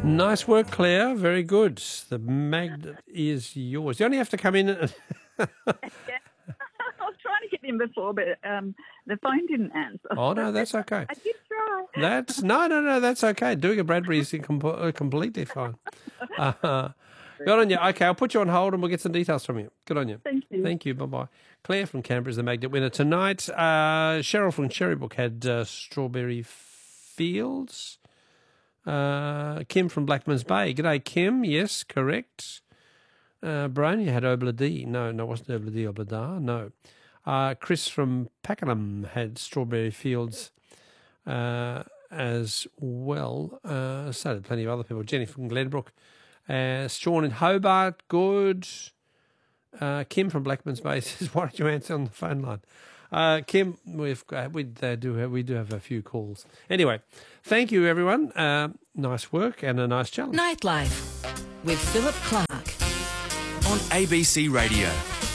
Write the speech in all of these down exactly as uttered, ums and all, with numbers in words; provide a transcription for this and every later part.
Nice work, Claire. Very good. The magnet is yours. You only have to come in. And Yeah. I was trying to get in before, but um, the phone didn't answer. Oh, no, that's okay. I did try. That's no, no, no. That's okay. Doing a Bradbury is com- completely fine. Uh, good on you. Okay, I'll put you on hold and we'll get some details from you. Good on you. Thank you. Thank you. Bye bye. Claire from Canberra is the magnet winner tonight. Uh, Cheryl from Cherrybrook had uh, Strawberry Fields. Uh, Kim from Blackman's Bay. G'day, Kim. Yes, correct. Uh, Brony had Obladi. No, no, it wasn't Obladi, Oblada. No. Uh, Chris from Pakenham had Strawberry Fields uh, as well. Uh, so did plenty of other people. Jenny from Glenbrook. Uh, Sean in Hobart. Good. Uh, Kim from Blackman's Bay says, why don't you answer on the phone line? Uh, Kim, we've uh, we uh, do have, we do have a few calls. Anyway, thank you everyone. Uh, nice work and a nice challenge. Nightlife with Philip Clark on A B C Radio.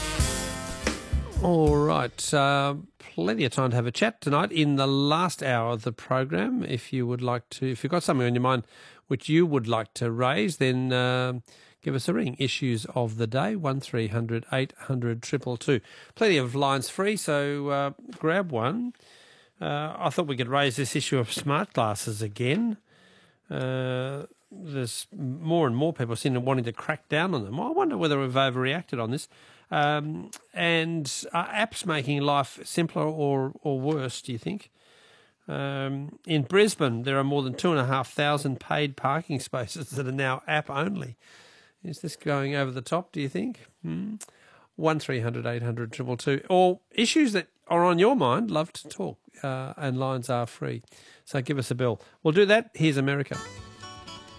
All right, uh, plenty of time to have a chat tonight in the last hour of the program. If you would like to, if you've got something on your mind which you would like to raise, then uh, give us a ring. Issues of the day, one three hundred eight hundred two two two. Plenty of lines free, so uh, grab one. Uh, I thought we could raise this issue of smart glasses again. Uh, there's more and more people seem to wanting to crack down on them. I wonder whether we've overreacted on this. Um, and are apps making life simpler or, or worse, do you think? Um, in Brisbane, there are more than two and a half thousand paid parking spaces that are now app only. Is this going over the top, do you think? Hmm. one three hundred eight hundred two two two. Or issues that are on your mind, love to talk, uh, and lines are free. So give us a bell. We'll do that. Here's America.